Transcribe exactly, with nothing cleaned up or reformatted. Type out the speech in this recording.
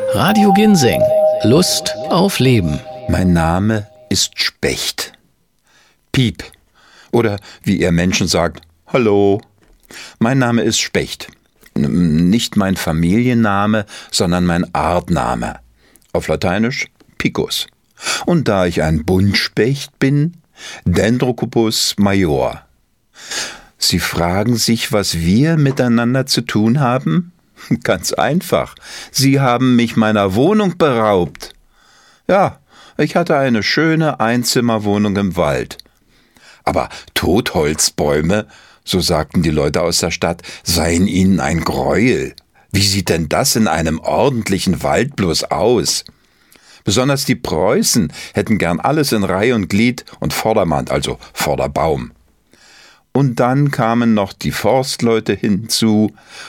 Radio Ginseng. Lust auf Leben. Mein Name ist Specht. Piep. Oder wie ihr Menschen sagt, hallo. Mein Name ist Specht. Nicht mein Familienname, sondern mein Artname. Auf Lateinisch Picus. Und da ich ein Buntspecht bin, Dendrocopus major. Sie fragen sich, was wir miteinander zu tun haben? Ganz einfach. Sie haben mich meiner Wohnung beraubt. Ja, ich hatte eine schöne Einzimmerwohnung im Wald. Aber Totholzbäume, so sagten die Leute aus der Stadt, seien ihnen ein Greuel. Wie sieht denn das in einem ordentlichen Wald bloß aus? Besonders die Preußen hätten gern alles in Reih und Glied und Vordermann, also Vorderbaum. Und dann kamen noch die Forstleute hinzu